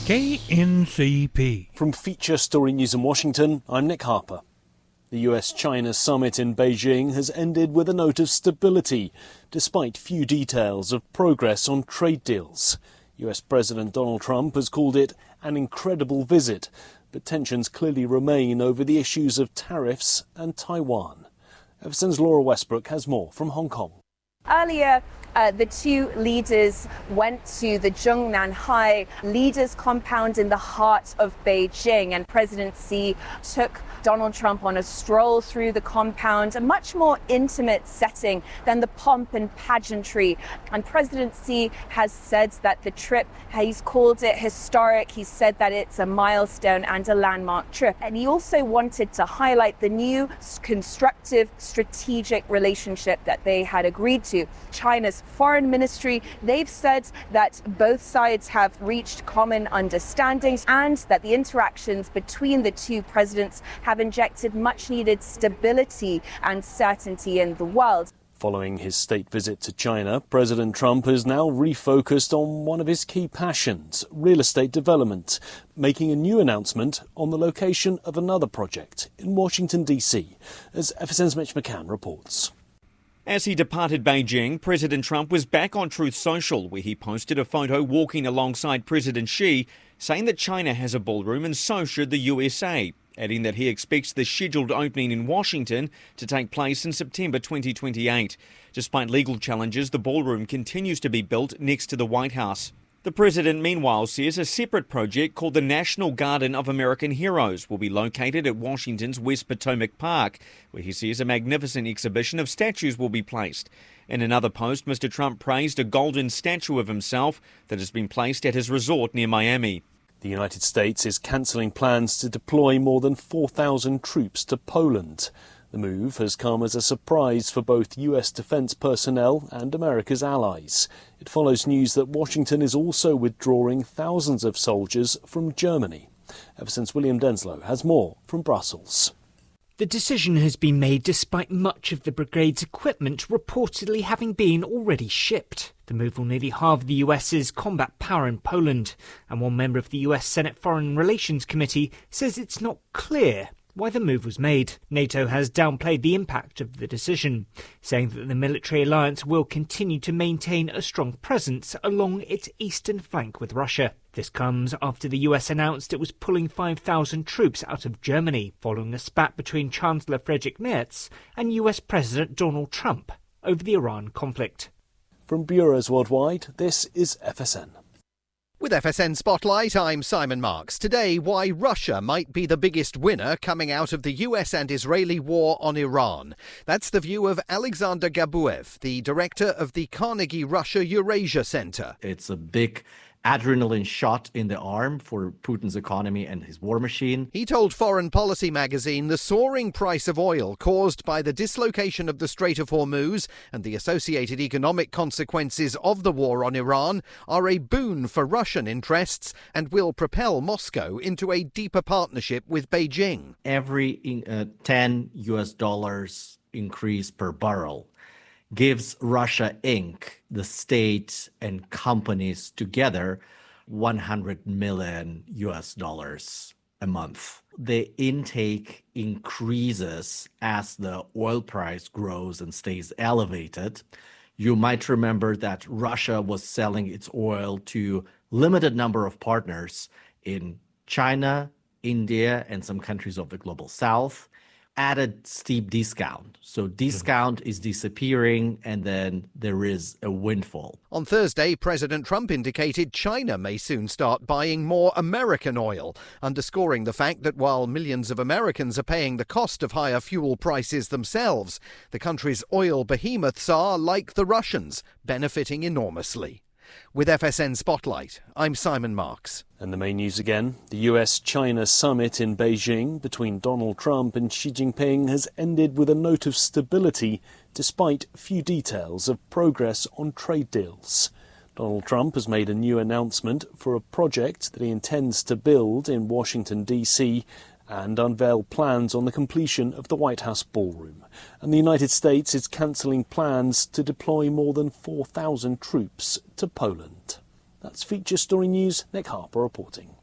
KNCP. From Feature Story News in Washington, I'm Nick Harper. The US-China summit in Beijing has ended with a note of stability, despite few details of progress on trade deals. US President Donald Trump has called it an incredible visit, but tensions clearly remain over the issues of tariffs and Taiwan. FSN's Laura Westbrook has more from Hong Kong. Earlier, the two leaders went to the Zhongnanhai Leaders Compound in the heart of Beijing, and President Xi took Donald Trump on a stroll through the compound, a much more intimate setting than the pomp and pageantry. And President Xi has said that the trip, he's called it historic. He said that it's a milestone and a landmark trip. And he also wanted to highlight the new constructive strategic relationship that they had agreed to. China's foreign ministry, they've said that both sides have reached common understandings and that the interactions between the two presidents have injected much needed stability and certainty in the world. Following his state visit to China, President Trump has now refocused on one of his key passions, real estate development, making a new announcement on the location of another project in Washington, D.C., as FSN's Mitch McCann reports. As he departed Beijing, President Trump was back on Truth Social, where he posted a photo walking alongside President Xi, saying that China has a ballroom and so should the USA, adding that he expects the scheduled opening in Washington to take place in September 2028. Despite legal challenges, the ballroom continues to be built next to the White House. The president, meanwhile, says a separate project called the National Garden of American Heroes will be located at Washington's West Potomac Park, where he says a magnificent exhibition of statues will be placed. In another post, Mr. Trump praised a golden statue of himself that has been placed at his resort near Miami. The United States is cancelling plans to deploy more than 4,000 troops to Poland. The move has come as a surprise for both US defence personnel and America's allies. It follows news that Washington is also withdrawing thousands of soldiers from Germany. Ever since William Denslow has more from Brussels. The decision has been made despite much of the brigade's equipment reportedly having been already shipped. The move will nearly halve the US's combat power in Poland, and one member of the US Senate Foreign Relations Committee says it's not clear why the move was made. NATO has downplayed the impact of the decision, saying that the military alliance will continue to maintain a strong presence along its eastern flank with Russia. This comes after the US announced it was pulling 5,000 troops out of Germany, following a spat between Chancellor Friedrich Merz and US President Donald Trump over the Iran conflict. From bureaus worldwide, this is FSN. With FSN Spotlight, I'm Simon Marks. Today, why Russia might be the biggest winner coming out of the US and Israeli war on Iran. That's the view of Alexander Gabuev, the director of the Carnegie Russia Eurasia Center. It's a big adrenaline shot in the arm for Putin's economy and his war machine. He told Foreign Policy magazine the soaring price of oil caused by the dislocation of the Strait of Hormuz and the associated economic consequences of the war on Iran are a boon for Russian interests and will propel Moscow into a deeper partnership with Beijing. Every $10 increase per barrel gives Russia Inc., the state and companies together, $100 million a month. The intake increases as the oil price grows and stays elevated. You might remember that Russia was selling its oil to limited number of partners in China, India, and some countries of the global south at a steep discount. So discount is disappearing, and then there is a windfall. On Thursday, President Trump indicated China may soon start buying more American oil, underscoring the fact that while millions of Americans are paying the cost of higher fuel prices themselves, the country's oil behemoths are, like the Russians, benefiting enormously. With FSN Spotlight, I'm Simon Marks. And the main news again, the US-China summit in Beijing between Donald Trump and Xi Jinping has ended with a note of stability despite few details of progress on trade deals. Donald Trump has made a new announcement for a project that he intends to build in Washington, D.C., and unveiled plans on the completion of the White House ballroom. And the United States is cancelling plans to deploy more than 4,000 troops to Poland. That's Feature Story News, Nick Harper reporting.